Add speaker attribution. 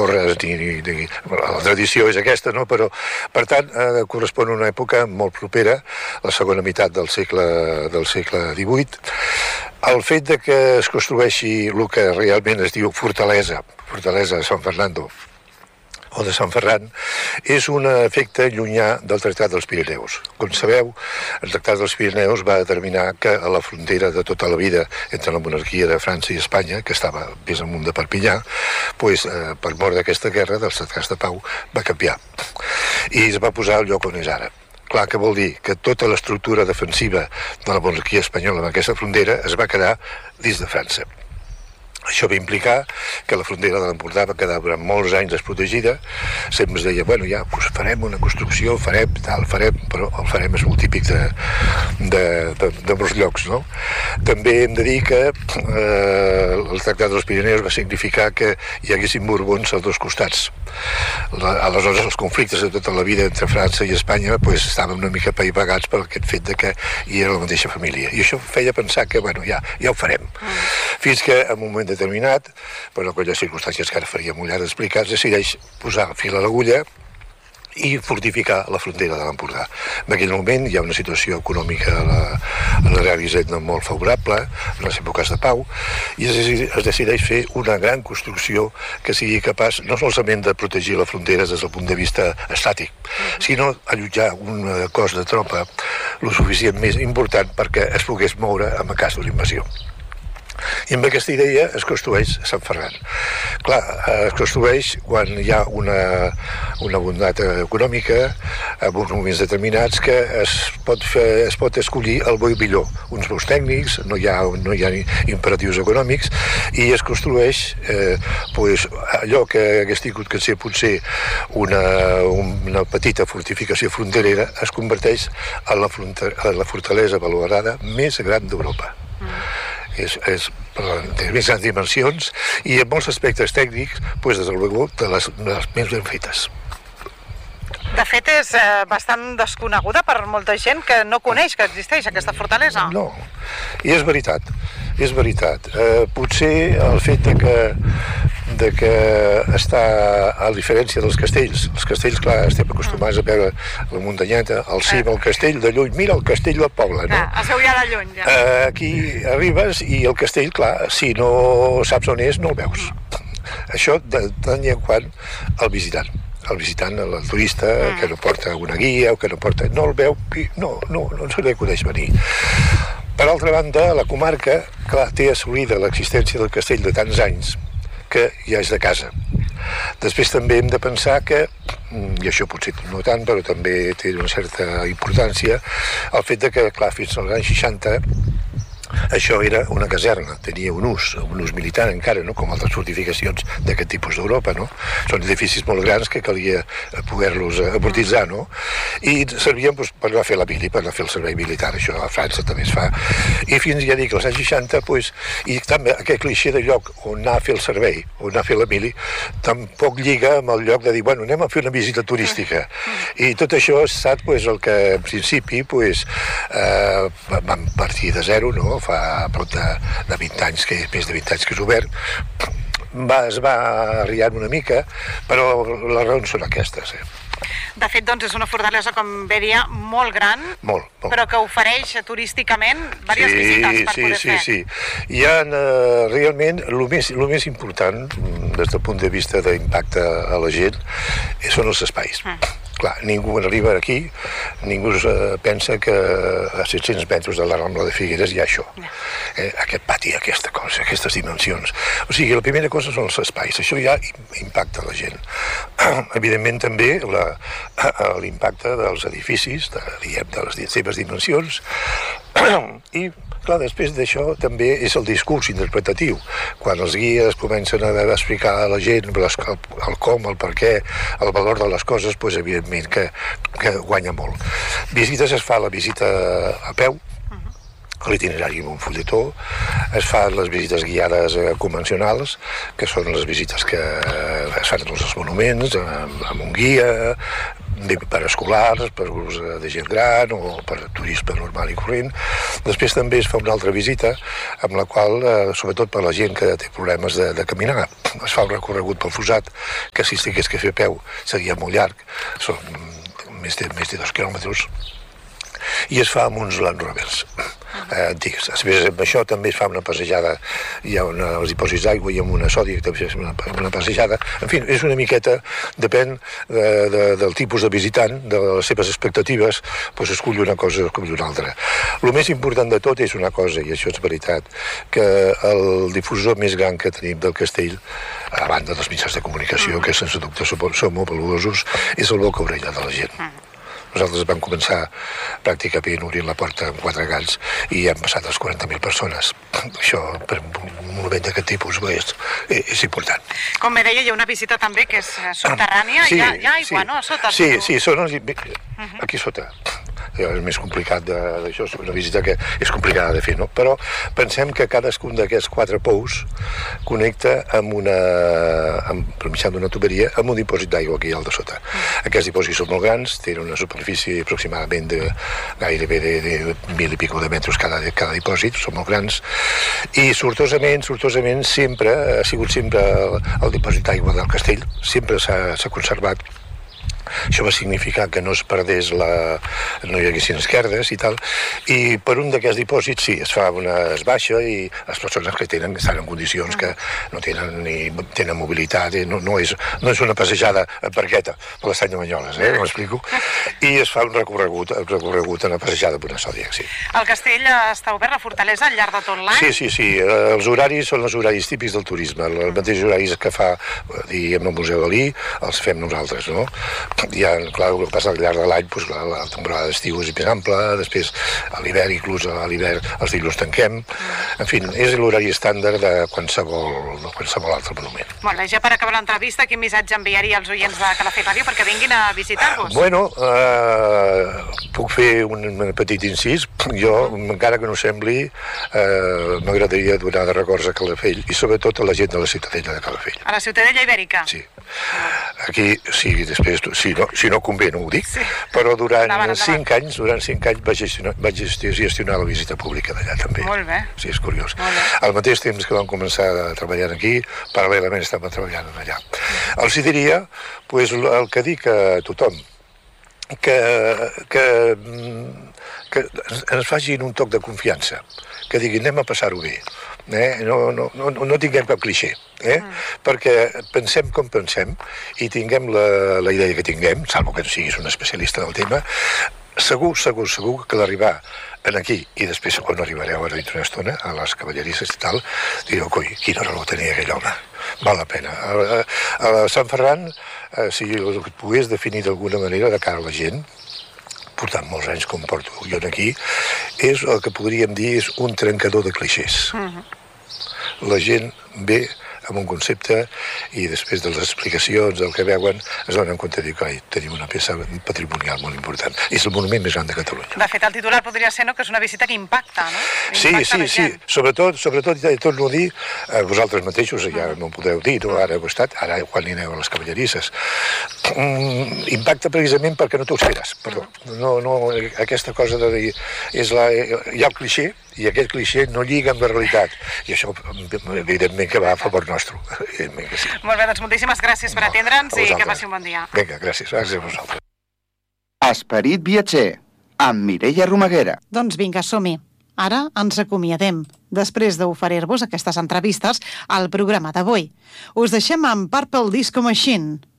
Speaker 1: torres, la tradició és aquesta, no? Però, per tant, correspon a una època molt propera, la segona meitat del segle XVIII. El fet de que es construeixi el que realment es diu fortalesa de Sant Fernando, o de Sant Ferran, és un efecte llunyà del Tractat dels Pirineus. Com sabeu, el Tractat dels Pirineus va determinar que a la frontera de tota la vida entre la monarquia de França i Espanya, que estava més amunt de Perpinyà, per mort d'aquesta guerra, dels tractats de pau, va canviar. I es va posar al lloc on és ara. Clar, que vol dir que tota l'estructura defensiva de la monarquia espanyola en aquesta frontera es va quedar dins de França. Això va implicar que la frontera de l'Empordà va quedar durant molts anys desprotegida. Sempre es deia, bueno, ja farem una construcció, però el farem és molt típic de molts llocs, no? També hem de dir que el Tractat dels Pirineus va significar que hi haguessin borbons als dos costats. Aleshores, els conflictes de tota la vida entre França i Espanya estaven una mica apaivagats per aquest fet de que hi era la mateixa família. I això feia pensar que, bueno, ja ho farem. Fins que, en un moment determinat, per aquelles circumstàncies que ara faria molt llarg d'explicar, decideix posar fil a l'agulla i fortificar la frontera de l'Empordà. En aquell moment hi ha una situació econòmica a l'Aràbia Saudita molt favorable, en les èpoques de pau, i es decideix fer una gran construcció que sigui capaç no solament de protegir les fronteres des del punt de vista estàtic, sinó allotjar un cos de tropa lo suficient més important perquè es pogués moure en cas d'una invasió. I amb aquesta idea es construeix Sant Ferran. Clar, es construeix quan hi ha una bondat econòmica, en uns moments determinats, que es pot escollir el bo i millor. Uns bons tècnics, no hi ha imperatius econòmics, i es construeix allò que hagués tingut que ser potser una petita fortificació fronterera, es converteix en la fortalesa valorada més gran d'Europa. És de més grans dimensions i en molts aspectes tècnics, de les més ben fetes.
Speaker 2: De fet, és bastant desconeguda per molta gent que no coneix que existeix aquesta fortalesa.
Speaker 1: No, i és veritat. Potser el fet de que està, a diferència dels castells, els castells, clar, estem acostumats a veure la muntanyeta, al cim, el castell de lluny, mira el castell del poble, no?
Speaker 2: Es veu ja de lluny, ja.
Speaker 1: Aquí arribes i el castell, clar, si no saps on és, no el veus. Això de tant i en quant el visitant, el turista que no porta una guia o que no el veu i no se li acudeix venir. Per altra banda, la comarca, clar, té assolida l'existència del castell de tants anys que ja és de casa. Després també hem de pensar que, i això potser no tant, però també té una certa importància, el fet de que, clar, fins als anys 60 això era una caserna, tenia un ús militar encara, no? Com altres fortificacions d'aquest tipus d'Europa, no? Són edificis molt grans que calia poder-los amortitzar, no? I servien per anar a fer la mili, per anar a fer el servei militar, això a França també es fa. I fins, ja dic, als anys 60, i també aquest clixé de lloc on anar a fer el servei, on anar a fer la mili, tampoc lliga amb el lloc de dir, bueno, anem a fer una visita turística. I tot això ha estat el que, en principi, vam partir de zero, no? Fa prop de 20 anys, més de 20 anys que és obert, es va arriant una mica, però les raons són aquestes.
Speaker 2: De fet, doncs, és una fortalesa, com bé dia, molt gran, però que ofereix turísticament diverses visites per poder fer.
Speaker 1: Sí. Hi ha realment, el més important, des del punt de vista d'impacte a la gent, són els espais. Clar, ningú arriba aquí, ningú pensa que a 700 metres de la Rambla de Figueres hi ha això. Aquest pati, aquesta cosa, aquestes dimensions. O sigui, la primera cosa són els espais. Això ja impacta la gent. Evidentment, també l'impacte dels edificis, de les seves dimensions, i clar, després d'això també és el discurs interpretatiu. Quan els guies comencen a explicar a la gent el com, el per què, el valor de les coses, doncs evidentment que guanya molt. Visites, es fa la visita a peu, l'itinerari amb un fulletó, es fan les visites guiades convencionals, que són les visites que es fan a tots els monuments, amb un guia, per escolars, per grups de gent gran o per turisme normal i corrent. Després també es fa una altra visita amb la qual, sobretot per la gent que té problemes de caminar, es fa un recorregut pel Fossat, que si estigués que fer a peu seria molt llarg, són més de 2 quilòmetres, i es fa amb uns Land Rovers antics. Després amb això també es fa una passejada, hi ha els dipòsits d'aigua i amb una sòdia també es fa una passejada. En fi, és una miqueta, depèn del tipus de visitant, de les seves expectatives, doncs escull una cosa o escull una altra. El més important de tot és una cosa, i això és veritat, que el difusor més gran que tenim del castell, a banda dels mitjans de comunicació, que sense dubte són molt valuosos, és el boca-orella de la gent. Nosaltres vam començar pràcticament obrint la porta amb 4 gats i hem passat les 40.000 persones. Això, per un monument d'aquest tipus, és important.
Speaker 2: Com me deia, hi ha una visita també que és subterrània, hi ha aigua, no?, a sota.
Speaker 1: Sí, són aquí sota. És més complicat d'això, és una visita que és complicada de fer, no? Però pensem que cadascun d'aquests 4 pous connecta per mitjà d'una tuberia amb un dipòsit d'aigua aquí al de sota. Aquests dipòsits són molt grans, tenen una superfície aproximadament de gairebé de 1.000 i pico de metres cada dipòsit, són molt grans, i sortosament sempre ha sigut el dipòsit d'aigua del castell, sempre s'ha conservat. Això va significar que no es perdés no hi haguessin esquerdes i tal, i per un d'aquests dipòsits sí, es baixa i les persones que estan en condicions que no tenen mobilitat, no és una passejada a Parqueta per l'estany de Banyoles, m'explico, i es fa un recorregut, una passejada per una sòdia, sí.
Speaker 2: El castell està obert, la fortalesa, al llarg de tot l'any?
Speaker 1: Sí, els horaris són els horaris típics del turisme, els mateixos horaris que fa, diguem, el Museu Dalí, els fem nosaltres, no? Ja, clar, el que passa al llarg de l'any, la temporada d'estiu és més ampla, després a l'hivern, inclús a l'hivern, els dilluns tanquem. En fi, és l'horari estàndard de qualsevol altre monument.
Speaker 2: Molt bé, ja per acabar l'entrevista, quin missatge enviaria als oients de Calafell Ràdio perquè vinguin a visitar-vos?
Speaker 1: Bueno, puc fer un petit incís. Jo, encara que no sembli, m'agradaria donar de records a Calafell i sobretot a la gent de la Ciutadella de Calafell.
Speaker 2: A la Ciutadella Ibèrica?
Speaker 1: Sí. Aquí, sí, després, si no convé, no ho dic, però durant 5 anys vaig gestionar la visita pública d'allà també.
Speaker 2: Molt bé.
Speaker 1: Sí, és curiós. Al mateix temps que vam començar a treballar aquí, paral·lelament estàvem treballant allà. Els hi diria, el que dic a tothom, que ens facin un toc de confiança, que diguin anem a passar-ho bé. No tinguem cap clixé, perquè pensem com pensem i tinguem la idea que tinguem, salvo que siguis un especialista del tema, segur que l'arribar aquí i després quan arribareu ara dintre una estona a les cavallerisses i tal, direu, coi, quina raó tenia aquell home, val la pena. A Sant Ferran, si el pogués definir d'alguna manera de cara a la gent, portant molts anys com porto jo aquí, és el que podríem dir és un trencador de clixés. La gent ve amb un concepte i després de les explicacions del que veuen es donen compte de que tenim una peça patrimonial molt important. És el monument més gran de Catalunya.
Speaker 2: De fet, el titular podria ser que és una visita que impacta, no?
Speaker 1: Sí. Sobretot, torno a dir, vosaltres mateixos ja m'ho podeu dir, ara heu estat, ara quan hi aneu a les cavallerisses. Impacta precisament perquè no t'ho esperes, perdó. Aquesta cosa de dir, hi ha el clixé, i aquest clixé no lliga amb la realitat. I això, evidentment, que va a favor nostre.
Speaker 2: Molt bé, doncs moltíssimes gràcies per atendre'ns i que passi un bon dia.
Speaker 1: Vinga, gràcies a vosaltres.
Speaker 3: Esperit viatger, amb Mireia Romaguera.
Speaker 2: Doncs vinga, som-hi. Ara ens acomiadem, després d'oferir-vos aquestes entrevistes al programa d'avui. Us deixem amb Purple Disco Machine.